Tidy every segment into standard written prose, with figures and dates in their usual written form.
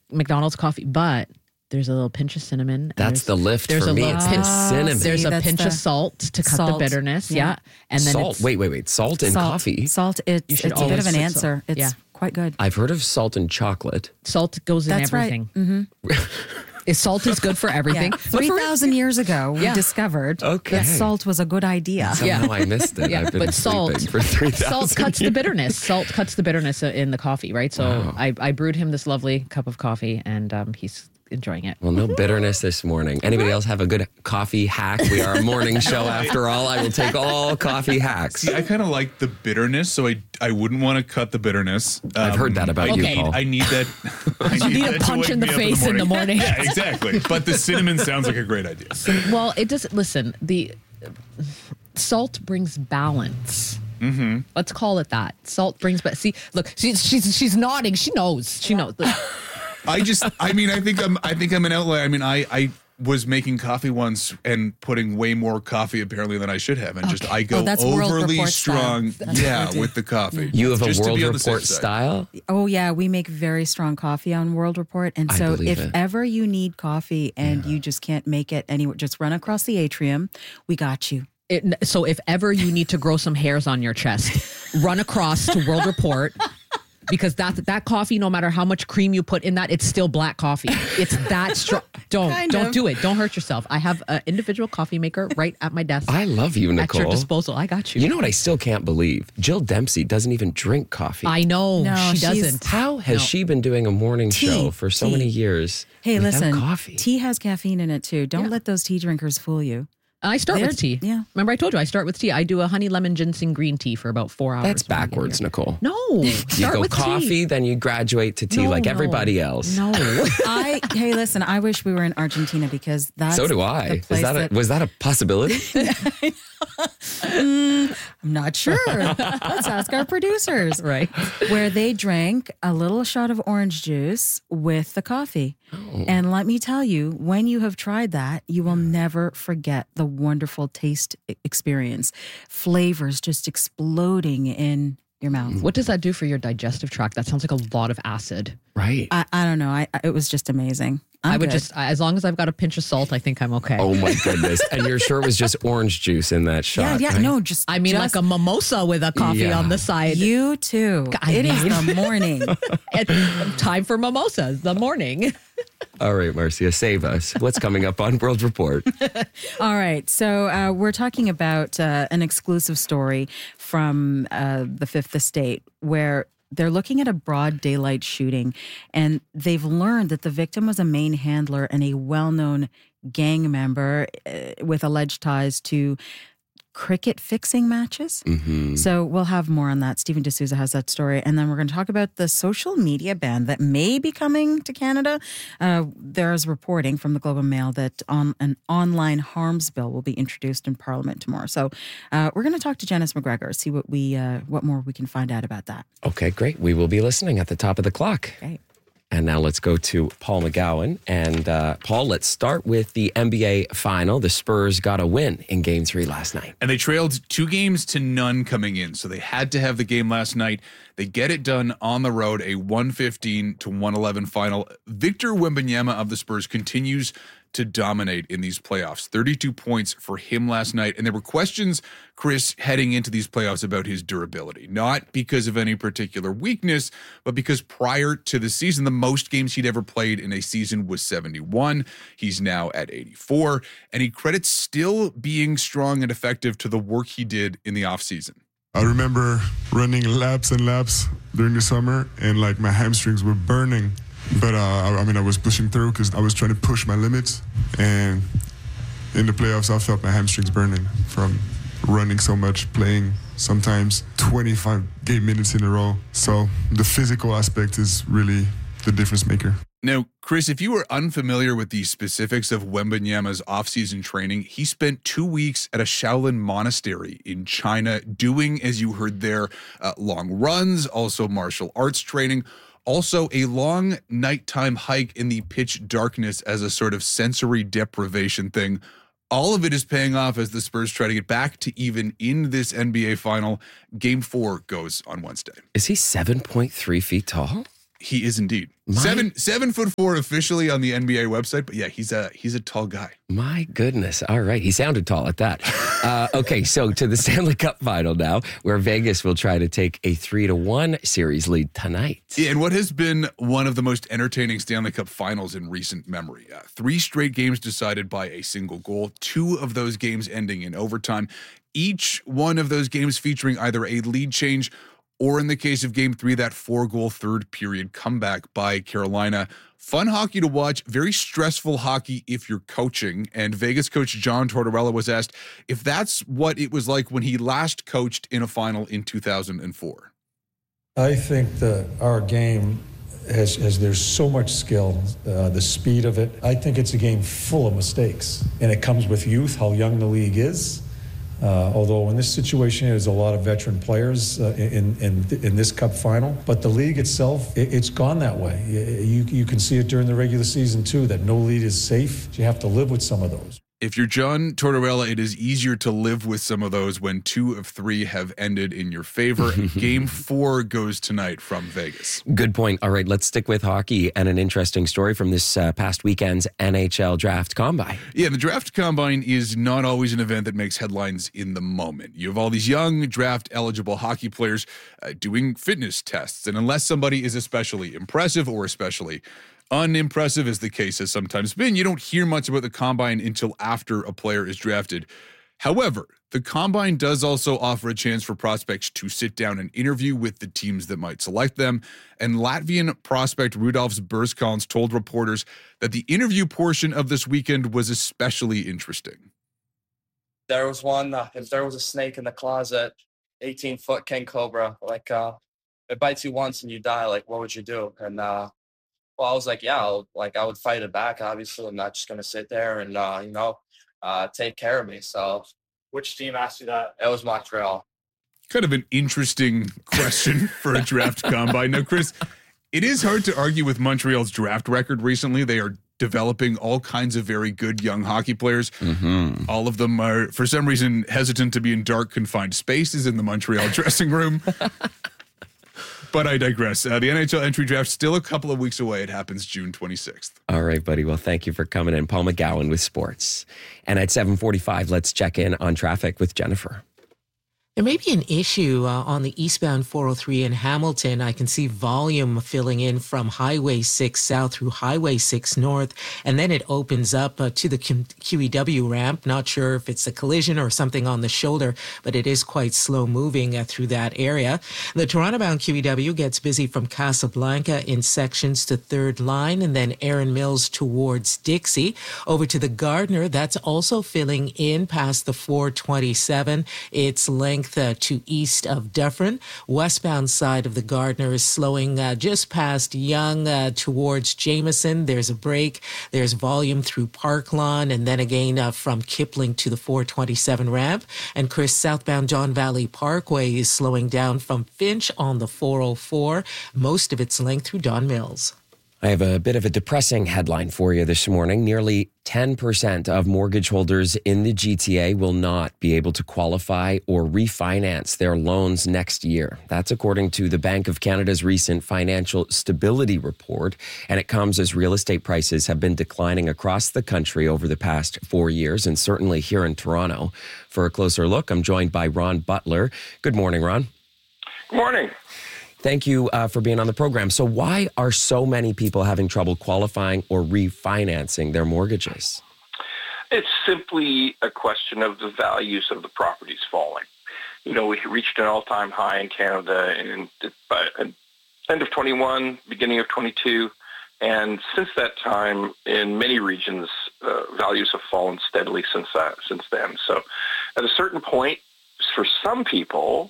McDonald's coffee, but there's a little pinch of cinnamon. That's the lift for me. It's the cinnamon. There's a pinch of salt to cut the bitterness. Yeah. And then salt. Wait. Salt in coffee? Salt, it's a bit of an answer. It's quite good. I've heard of salt in chocolate. Salt goes in everything. Right. Mm-hmm. Salt is good for everything. 3,000 years ago, we discovered that salt was a good idea. Somehow I missed it. I've been sleeping for 3,000 Salt cuts the bitterness. Salt cuts the bitterness in the coffee, right? So I brewed him this lovely cup of coffee, and he's enjoying it. Well, no bitterness this morning. Anybody else have a good coffee hack? We are a morning show after all. I will take all coffee hacks. See, I kind of like the bitterness, so I wouldn't want to cut the bitterness. I've heard that about you, Paul. I need that. You need a punch in the face in the morning. Yeah, exactly. But the cinnamon sounds like a great idea. Well, it does. Listen, the salt brings balance. Mm-hmm. Let's call it that. Salt brings balance. See, look, she's nodding. She knows. She knows. I think I'm an outlier. I mean, I was making coffee once and putting way more coffee apparently than I should have, and I go overly strong. With the coffee. You have a World Report style? Oh yeah, we make very strong coffee on World Report, and so if ever you need coffee and you just can't make it anywhere, just run across the atrium. We got you. So if ever you need to grow some hairs on your chest, run across to World Report. Because that coffee, no matter how much cream you put in that, it's still black coffee. It's that strong. Don't do it. Don't hurt yourself. I have an individual coffee maker right at my desk. I love you, Nicole. At your disposal. I got you. You know what I still can't believe? Jill Dempsey doesn't even drink coffee. I know. No, she doesn't. How has she been doing a morning show for so many years without coffee? Tea has caffeine in it too. Don't let those tea drinkers fool you. I start with tea. Yeah. Remember I told you I start with tea. I do a honey lemon ginseng green tea for about 4 hours. That's backwards, Nicole. No. You go coffee, then you graduate to tea like everybody else. No. Hey, listen, I wish we were in Argentina because that's So do I. Was that a possibility? I'm not sure. Let's ask our producers. Right. Where they drank a little shot of orange juice with the coffee. Oh. And let me tell you, when you have tried that, you will never forget the wonderful taste experience. Flavors just exploding in your mouth. What does that do for your digestive tract? That sounds like a lot of acid. Right. I don't know. It was just amazing. I would as long as I've got a pinch of salt, I think I'm okay. Oh my goodness. And you're sure it was just orange juice in that shot? Yeah, right? no, like a mimosa with a coffee on the side. You too. It is the morning. It's time for mimosas, the morning. All right, Marcia, save us. What's coming up on World Report? All right. So we're talking about an exclusive story from the Fifth Estate where they're looking at a broad daylight shooting, and they've learned that the victim was a Maine handler and a well-known gang member with alleged ties to cricket fixing matches. Mm-hmm. So we'll have more on that. Stephen D'Souza has that story. And then we're going to talk about the social media ban that may be coming to Canada. There's reporting from the Globe and Mail that an online harms bill will be introduced in Parliament tomorrow. So we're going to talk to Janice McGregor, see what more we can find out about that. Okay, great. We will be listening at the top of the clock. Great. And now let's go to Paul McGowan. And Paul, let's start with the NBA final. The Spurs got a win in Game 3 last night. And they trailed 2-0 coming in, so they had to have the game last night. They get it done on the road, a 115-111 final. Victor Wembanyama of the Spurs continues to dominate in these playoffs. 32 points for him last night. And there were questions, Chris, heading into these playoffs about his durability. Not because of any particular weakness, but because prior to the season, the most games he'd ever played in a season was 71. He's now at 84. And he credits still being strong and effective to the work he did in the offseason. I remember running laps and laps during the summer, and like my hamstrings were burning. But I was pushing through because I was trying to push my limits. And in the playoffs, I felt my hamstrings burning from running so much, playing sometimes 25 game minutes in a row. So the physical aspect is really the difference maker. Now, Chris, if you were unfamiliar with the specifics of Wembanyama's offseason training, he spent 2 weeks at a Shaolin monastery in China doing, as you heard there, long runs, also martial arts training. Also, a long nighttime hike in the pitch darkness as a sort of sensory deprivation thing. All of it is paying off as the Spurs try to get back to even in this NBA final. Game 4 goes on Wednesday. Is he 7.3 feet tall? He is indeed. My- 7'4" officially on the NBA website, but yeah, he's a tall guy. My goodness. All right. He sounded tall at that. Okay, so to the Stanley Cup final now, where Vegas will try to take a 3-1 series lead tonight. Yeah, and what has been one of the most entertaining Stanley Cup finals in recent memory. 3 straight games decided by a single goal, 2 of those games ending in overtime. Each one of those games featuring either a lead change or, in the case of Game 3, that 4-goal third period comeback by Carolina. Fun hockey to watch, very stressful hockey if you're coaching. And Vegas coach John Tortorella was asked if that's what it was like when he last coached in a final in 2004. I think that our game has there's so much skill, the speed of it. I think it's a game full of mistakes, and it comes with youth, how young the league is. Although in this situation, there's a lot of veteran players in this Cup final. But the league itself, it's gone that way. You can see it during the regular season, too, that no lead is safe. You have to live with some of those. If you're John Tortorella, it is easier to live with some of those when 2 of 3 have ended in your favor. Game 4 goes tonight from Vegas. Good point. All right, let's stick with hockey and an interesting story from this past weekend's NHL Draft Combine. Yeah, the Draft Combine is not always an event that makes headlines in the moment. You have all these young draft-eligible hockey players doing fitness tests, and unless somebody is especially impressive or especially unimpressive, as the case has sometimes been, you don't hear much about the Combine until after a player is drafted. However, the Combine does also offer a chance for prospects to sit down and interview with the teams that might select them. And Latvian prospect Rudolfs Burskalns told reporters that the interview portion of this weekend was especially interesting. There was one, if there was a snake in the closet, 18-foot king cobra, it bites you once and you die, what would you do? And, well, I was like, yeah, I would fight it back. Obviously, I'm not just going to sit there and, take care of me. So, which team asked you that? It was Montreal. Kind of an interesting question for a draft combine. Now, Chris, it is hard to argue with Montreal's draft record recently. They are developing all kinds of very good young hockey players. Mm-hmm. All of them are, for some reason, hesitant to be in dark, confined spaces in the Montreal dressing room. But I digress. The NHL entry draft still a couple of weeks away. It happens June 26th. All right, buddy. Well, thank you for coming in. Paul McGowan with sports. And at 7:45, let's check in on traffic with Jennifer. There may be an issue on the eastbound 403 in Hamilton. I can see volume filling in from Highway 6 South through Highway 6 North, and then it opens up to the QEW ramp. Not sure if it's a collision or something on the shoulder, but it is quite slow moving through that area. The Toronto-bound QEW gets busy from Casablanca in sections to Third Line, and then Erin Mills towards Dixie. Over to the Gardner, that's also filling in past the 427. Its length to east of Dufferin. Westbound side of the Gardner is slowing just past Yonge towards Jameson. There's a break. There's volume through Park Lawn, and then again from Kipling to the 427 ramp. And Chris, southbound John Valley Parkway is slowing down from Finch on the 404, most of its length through Don Mills. I have a bit of a depressing headline for you this morning. Nearly 10% of mortgage holders in the GTA will not be able to qualify or refinance their loans next year. That's according to the Bank of Canada's recent financial stability report. And it comes as real estate prices have been declining across the country over the past 4 years, and certainly here in Toronto. For a closer look, I'm joined by Ron Butler. Good morning, Ron. Good morning. Thank you for being on the program. So why are so many people having trouble qualifying or refinancing their mortgages? It's simply a question of the values of the properties falling. We reached an all-time high in Canada by end of 21, beginning of 22. And since that time, in many regions, values have fallen steadily since then. So at a certain point, for some people,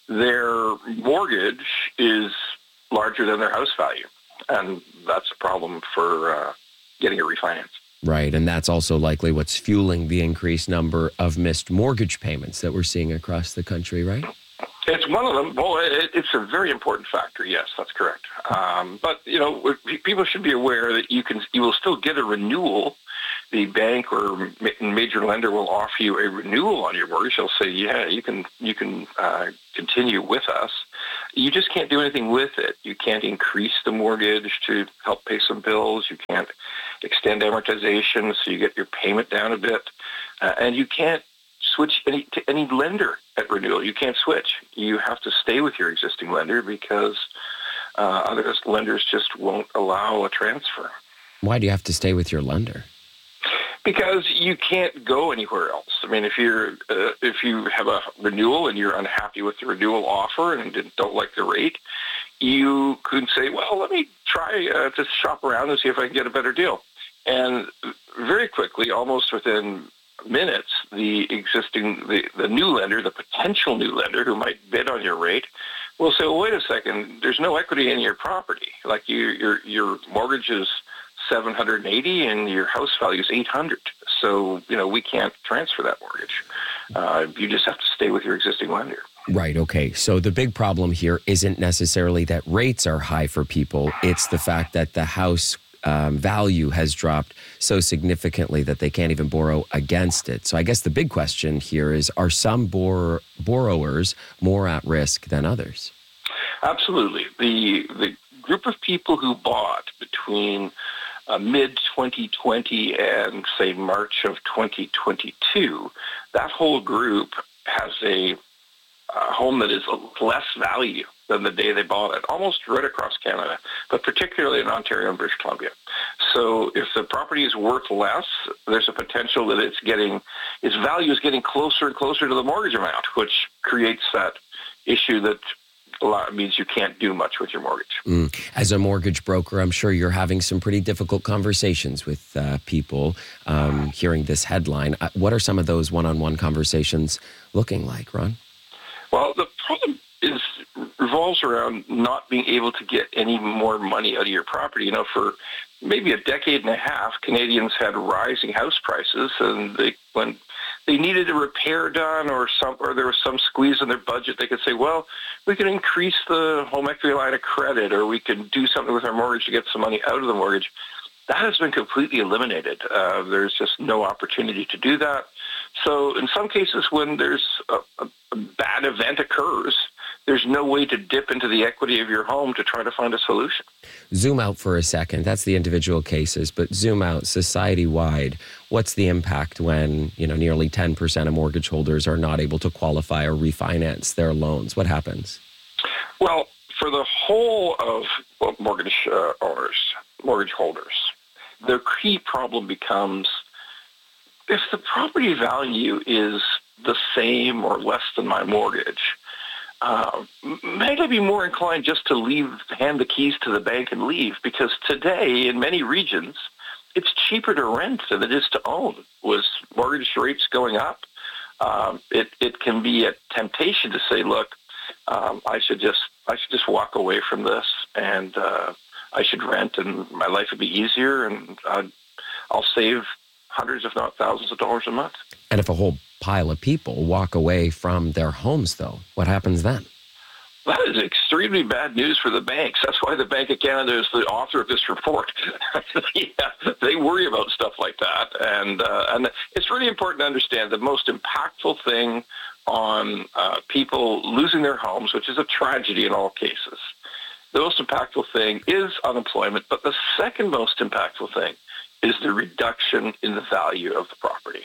their mortgage is larger than their house value, and that's a problem for getting a refinance. Right, and that's also likely what's fueling the increased number of missed mortgage payments that we're seeing across the country, right? It's one of them. Well, it's a very important factor. Yes, that's correct. But people should be aware that you will still get a renewal. The bank or major lender will offer you a renewal on your mortgage. They'll say, "Yeah, you can continue with us." you just can't do anything with it. You can't increase the mortgage to help pay some bills. You can't extend amortization so you get your payment down a bit. And you can't switch to any lender at renewal. You can't switch. You have to stay with your existing lender because other lenders just won't allow a transfer. Why do you have to stay with your lender? Because you can't go anywhere else. I mean, if you have a renewal and you're unhappy with the renewal offer and don't like the rate, you could say, well, let me try to shop around and see if I can get a better deal. And very quickly, almost within minutes, the new lender, the potential new lender who might bid on your rate, will say, well, wait a second, there's no equity in your property. Like your mortgage is $780 and your house value is $800. So, we can't transfer that mortgage. You just have to stay with your existing lender. Right. Okay. So the big problem here isn't necessarily that rates are high for people. It's the fact that the house value has dropped so significantly that they can't even borrow against it. So I guess the big question here is, are some borrowers more at risk than others? Absolutely. The group of people who bought between mid-2020 and, say, March of 2022, that whole group has a home that is less value than the day they bought it, almost right across Canada, but particularly in Ontario and British Columbia. So if the property is worth less, there's a potential that its value is getting closer and closer to the mortgage amount, which creates that issue that means you can't do much with your mortgage. As a mortgage broker, I'm sure you're having some pretty difficult conversations with people hearing this headline. What are some of those one-on-one conversations looking like, Ron? Well, the problem revolves around not being able to get any more money out of your property. For maybe a decade and a half, Canadians had rising house prices, and when they needed a repair done or there was some squeeze in their budget, they could say, well, we can increase the home equity line of credit, or we can do something with our mortgage to get some money out of the mortgage. That has been completely eliminated. There's just no opportunity to do that. So in some cases, when there's a bad event occurs, there's no way to dip into the equity of your home to try to find a solution. Zoom out for a second. That's the individual cases, but zoom out society-wide. What's the impact when, nearly 10% of mortgage holders are not able to qualify or refinance their loans? What happens? Well, for the whole of mortgage holders, the key problem becomes if the property value is the same or less than my mortgage, might I be more inclined just to hand the keys to the bank and leave? Because today, in many regions, it's cheaper to rent than it is to own. With mortgage rates going up, it can be a temptation to say, look, I should just walk away from this, and I should rent, and my life would be easier, and I'll save hundreds, if not thousands of dollars a month. And if a whole pile of people walk away from their homes, though, what happens then? That is extremely bad news for the banks. That's why the Bank of Canada is the author of this report. They worry about stuff like that. And it's really important to understand the most impactful thing on people losing their homes, which is a tragedy in all cases. The most impactful thing is unemployment, but the second most impactful thing is the reduction in the value of the property.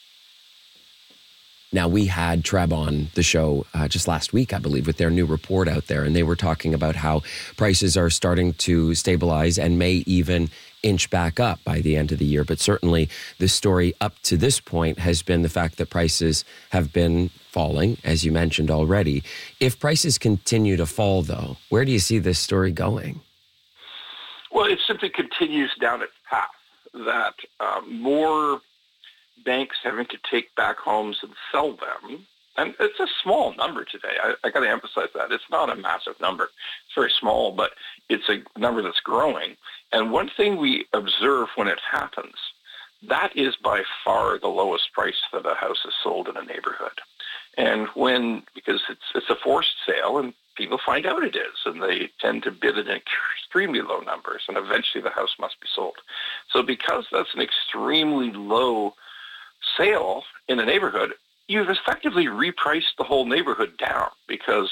Now, we had Treb on the show just last week, I believe, with their new report out there, and they were talking about how prices are starting to stabilize and may even inch back up by the end of the year. But certainly the story up to this point has been the fact that prices have been falling, as you mentioned already. If prices continue to fall, though, where do you see this story going? Well, it simply continues down its path that more banks having to take back homes and sell them. And it's a small number today. I got to emphasize that. It's not a massive number. It's very small, but it's a number that's growing. And one thing we observe when it happens, that is by far the lowest price that a house is sold in a neighborhood. And because it's a forced sale and people find out it is, and they tend to bid at extremely low numbers, and eventually the house must be sold. So because that's an extremely low sale in a neighborhood, you've effectively repriced the whole neighborhood down because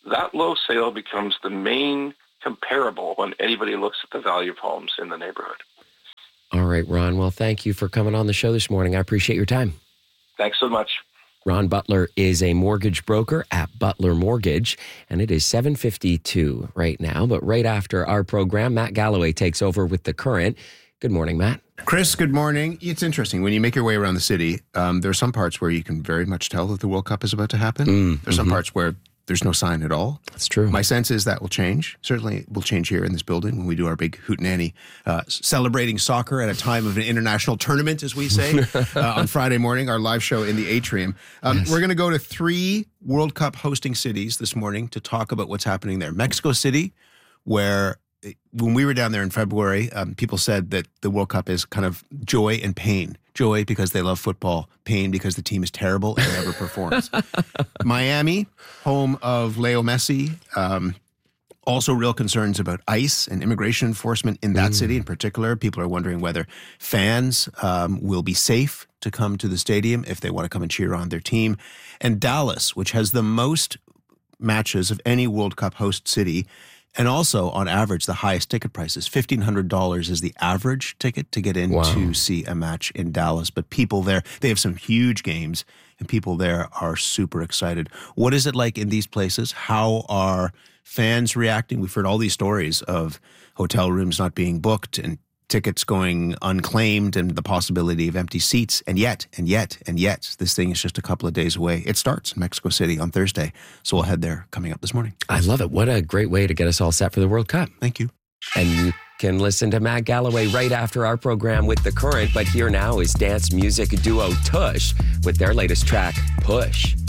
that low sale becomes the main comparable when anybody looks at the value of homes in the neighborhood. All right, Ron. Well, thank you for coming on the show this morning. I appreciate your time. Thanks so much. Ron Butler is a mortgage broker at Butler Mortgage, and it is 7:52 right now. But right after our program, Matt Galloway takes over with The Current. Good morning, Matt. Chris, good morning. It's interesting. When you make your way around the city, there are some parts where you can very much tell that the World Cup is about to happen. There's some parts where there's no sign at all. That's true. My sense is that will change. Certainly it will change here in this building when we do our big hootenanny, celebrating soccer at a time of an international tournament, as we say, on Friday morning, our live show in the Atrium. Yes. We're going to go to 3 World Cup hosting cities this morning to talk about what's happening there. Mexico City, where when we were down there in February, people said that the World Cup is kind of joy and pain. Joy because they love football, pain because the team is terrible and never performs. Miami, home of Leo Messi, also real concerns about ICE and immigration enforcement in that city in particular. People are wondering whether fans will be safe to come to the stadium if they want to come and cheer on their team. And Dallas, which has the most matches of any World Cup host city, and also, on average, the highest ticket prices. $1,500 is the average ticket to get in to see a match in Dallas. But people there, they have some huge games, and people there are super excited. What is it like in these places? How are fans reacting? We've heard all these stories of hotel rooms not being booked and tickets going unclaimed and the possibility of empty seats. And yet, this thing is just a couple of days away. It starts in Mexico City on Thursday. So we'll head there coming up this morning. I love it. What a great way to get us all set for the World Cup. Thank you. And you can listen to Matt Galloway right after our program with The Current. But here now is dance music duo Tush with their latest track, Push.